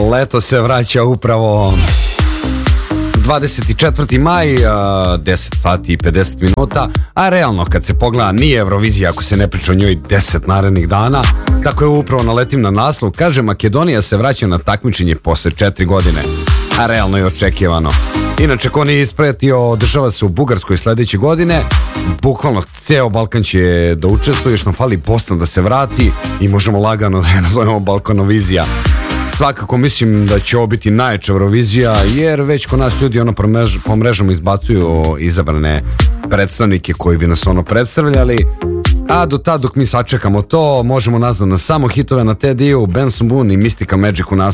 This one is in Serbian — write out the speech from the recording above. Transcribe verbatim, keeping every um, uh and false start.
Leto se vraća upravo dvadeset četvrti maj, deset sati i pedeset minuta, a realno kad se pogleda nije Eurovizija ako se ne priča o njoj deset narednih dana. Tako je upravo naletim na naslov, kaže Makedonija se vraća na takmičenje posle četiri godine, a realno je očekivano. Inače, ko nije ispratio, održava se u Bugarskoj sledeće godine. Bukvalno ceo Balkan će da učestvuje, što nam fali Bosna da se vrati i možemo lagano da je nazovemo Balkanovizija. Svakako mislim da će ovo biti najjača Eurovizija, jer već kod nas ljudi ono po mrežama izbacuju izabrane predstavnike koji bi nas ono predstavljali. A do tad dok mi sačekamo to, možemo nazvat na samo hitove na T D U, Benson Boone i Mystical Magic u nastavku.